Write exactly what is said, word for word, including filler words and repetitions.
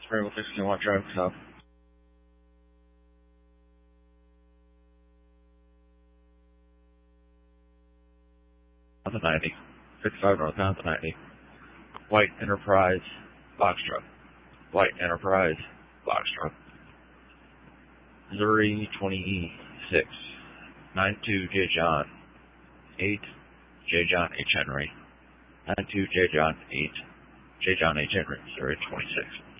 Spring six one drive south. On the ninety. six five north on the ninety. White Enterprise Foxtrot. White Enterprise Foxtrot. Missouri twenty-six. nine two J John. eight J John H Henry. nine two J John eight. J John H Henry. Missouri twenty-six.